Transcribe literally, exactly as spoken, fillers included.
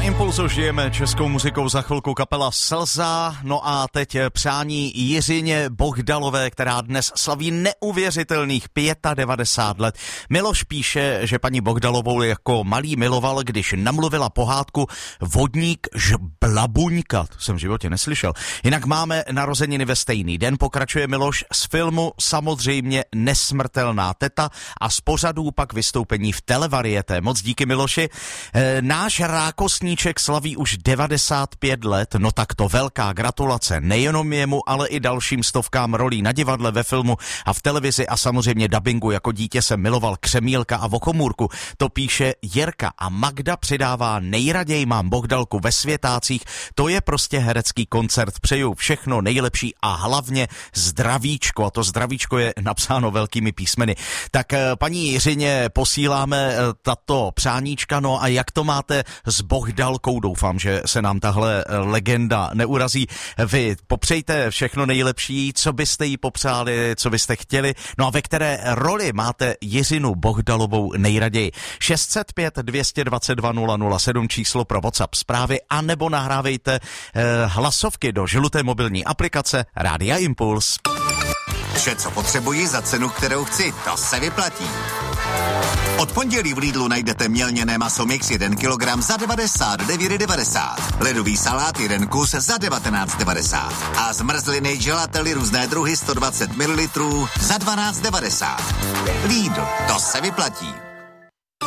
Impulsu žijeme českou muzikou, za chvilku kapela Slza, no a teď přání Jiřině Bohdalové, která dnes slaví neuvěřitelných devadesát pět let. Miloš píše, že paní Bohdalovou jako malý miloval, když namluvila pohádku Vodník žblabuňka. To jsem v životě neslyšel. Jinak máme narozeniny ve stejný den, pokračuje Miloš, z filmu samozřejmě Nesmrtelná teta a z pořadů pak vystoupení v televariete. Moc díky, Miloši. E, náš rákosníček slaví už devadesát pět let, no tak to velká gratulace nejenom jemu, ale i dalším stovkám rolí na divadle, ve filmu a v televizi a samozřejmě dabingu. Jako dítě jsem miloval Křemílka a Vochomůrku. To píše Jirka a Magda přidává: nejraději mám Bohdalku ve Světácích, to je prostě herecký koncert. Přeju všechno nejlepší a hlavně zdravíčko. A to zdravíčko je napsáno velkými písmeny. Tak paní Jiřině posíláme tato přáníčka, no a jak to máte s Bohdalkou? Doufám, že se nám tahle legenda neurazí. Vy popřejte všechno nejlepší, co byste jí popřáli, co byste chtěli, no a ve které roli máte Jiřinu Bohdalovou nejraději. šest set pět dvě dva dva nula nula sedm číslo pro WhatsApp zprávy, anebo nahrávejte eh, hlasovky do žluté mobilní aplikace Rádia Impuls. Vše, co potřebuji za cenu, kterou chci, to se vyplatí. Od pondělí v Lidlu najdete mělněné maso mix jeden kilogram za devadesát devět devadesát, ledový salát jeden kus za devatenáct devadesát a zmrzliny gelately různé druhy sto dvacet mililitrů za dvanáct devadesát. Lidl, to se vyplatí.